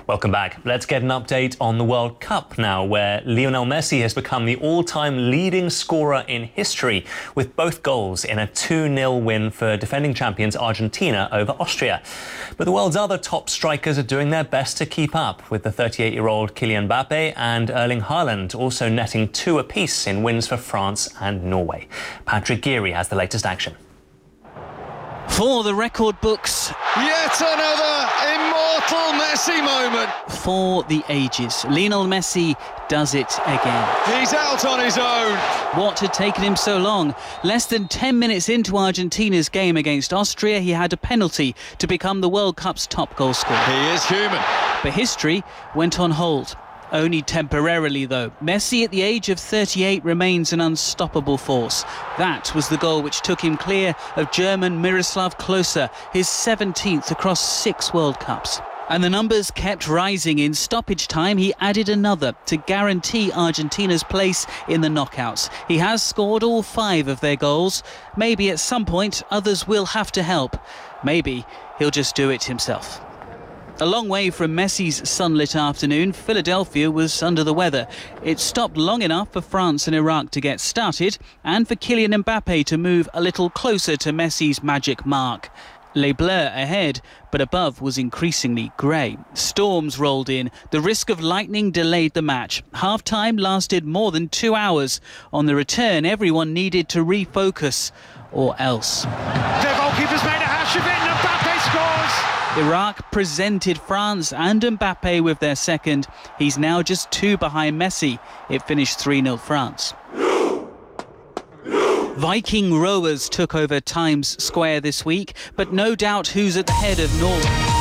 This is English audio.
Welcome back. Let's get an update on the World Cup now, where Lionel Messi has become the all-time leading scorer in history with both goals in a 2-0 win for defending champions Argentina over Austria. But the world's other top strikers are doing their best to keep up, with the 38-year-old Kylian Mbappe and Erling Haaland also netting 2 apiece in wins for France and Norway. Patrick Geary has the latest action. For the record books, yet another immortal Messi moment. For the ages, Lionel Messi does it again. He's out on his own. What had taken him so long? Less than 10 minutes into Argentina's game against Austria, he had a penalty to become the World Cup's top goal scorer. He is human. But history went on hold. Only temporarily, though. Messi, at the age of 38, remains an unstoppable force. That was the goal which took him clear of German Miroslav Klose, his 17th across 6 World Cups. And the numbers kept rising. In stoppage time, he added another to guarantee Argentina's place in the knockouts. He has scored all 5 of their goals. Maybe at some point, others will have to help. Maybe he'll just do it himself. A long way from Messi's sunlit afternoon, Philadelphia was under the weather. It stopped long enough for France and Iraq to get started and for Kylian Mbappe to move a little closer to Messi's magic mark. Les Bleus ahead, but above was increasingly grey. Storms rolled in. The risk of lightning delayed the match. Half-time lasted more than 2 hours. On the return, everyone needed to refocus, or else. The goalkeeper's made a hash of it and Mbappe scores! Iraq presented France and Mbappe with their second. He's now just 2 behind Messi. It finished 3-0 France. Viking rowers took over Times Square this week, but no doubt who's at the head of Norway.